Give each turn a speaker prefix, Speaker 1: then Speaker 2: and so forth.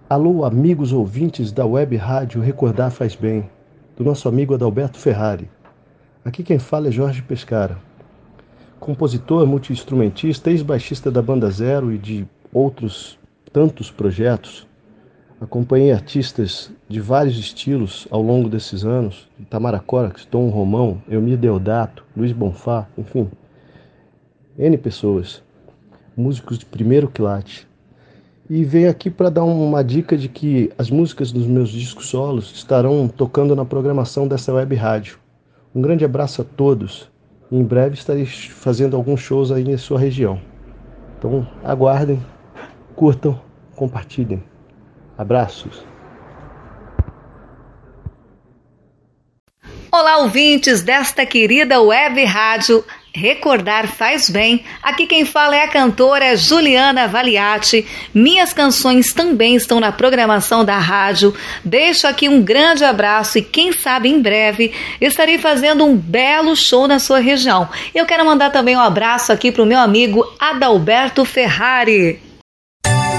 Speaker 1: Alô, amigos ouvintes da Web Rádio Recordar Faz Bem, do nosso amigo Adalberto Ferrari. Aqui quem fala é Jorge Pescara, compositor, multi-instrumentista, ex-baixista da Banda Zero e de outros tantos projetos. Acompanhei artistas de vários estilos ao longo desses anos, Tamara Corax, Tom Romão, Elmir Deodato, Luiz Bonfá, enfim, N pessoas, músicos de primeiro quilate. E venho aqui para dar uma dica de que as músicas dos meus discos solos estarão tocando na programação dessa web rádio. Um grande abraço a todos e em breve estarei fazendo alguns shows aí em sua região. Então aguardem, curtam, compartilhem. Abraços!
Speaker 2: Olá, ouvintes desta querida web rádio Recordar Faz Bem. Aqui quem fala é a cantora Juliana Valiati. Minhas canções também estão na programação da rádio. Deixo aqui um grande abraço e quem sabe em breve estarei fazendo um belo show na sua região. Eu quero mandar também um abraço aqui para o meu amigo Adalberto Ferrari.